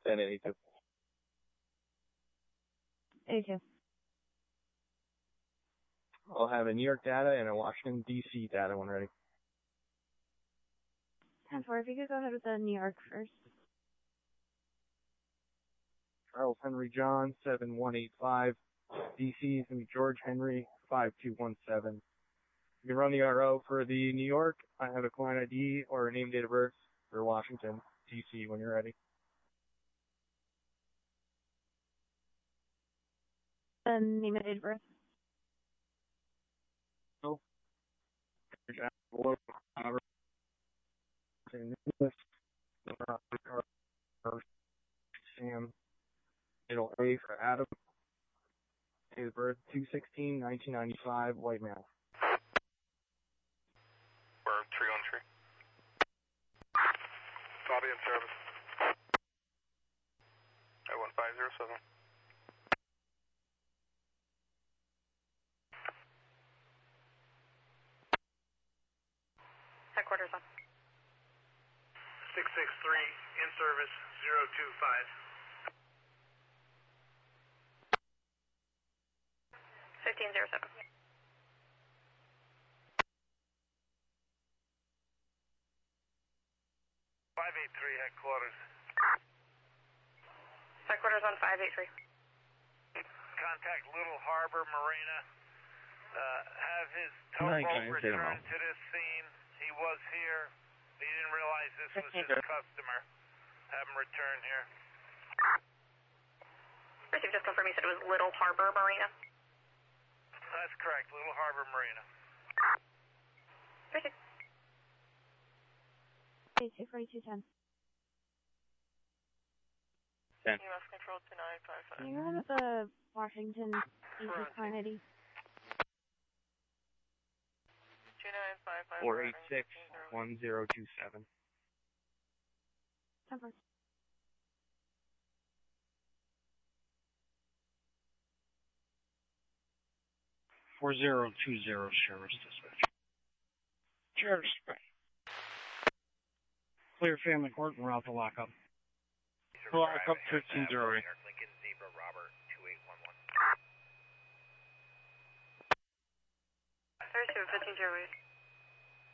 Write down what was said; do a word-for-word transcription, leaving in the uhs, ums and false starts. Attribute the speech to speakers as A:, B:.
A: ten eighty-two.
B: eighty-two.
A: I'll have a New York data and a Washington, D C data when ready.
B: ten four, if you could go ahead with the New York first.
A: Charles Henry John, seven one eight five. D C is going to be George Henry, five two one seven. You can run the R O for the New York. I have a client I D or a name, date of birth for Washington, D C when you're ready.
B: The name and date of birth.
A: Oh. Sam. Middle A for Adam. Date of birth two sixteen nineteen ninety-five, white male.
C: Bird three one three. Bobby in service. I one five zero seven.
D: Headquarters on.
E: six six three, in service, zero two five.
D: fifteen zero seven.
E: five eight three, headquarters.
D: Headquarters on five eight three.
E: Contact Little Harbor Marina. Uh, have his
A: Nice,
E: towboat
A: nice,
E: return
A: nice.
E: to this scene. He was here. He didn't realize this was his
A: Okay.
E: customer. Have him return here.
D: Received, just confirm you said it was Little Harbor Marina.
E: That's correct, Little Harbor Marina.
D: Received.
B: eighty-two forty-two ten.
A: ten.
D: U S control two nine five five.
B: Can you go ahead with the Washington, D C client I D?
D: two nine five five.
A: four eight six one zero two seven.
B: ten four.
A: four zero two zero, Sheriff's Dispatch. Sheriff's Dispatch. Clear family court and route to lockup. Lockup fifteen zero eight.
E: Lincoln Zebra Robert two eight one one.
D: Thursday fifteen zero eight.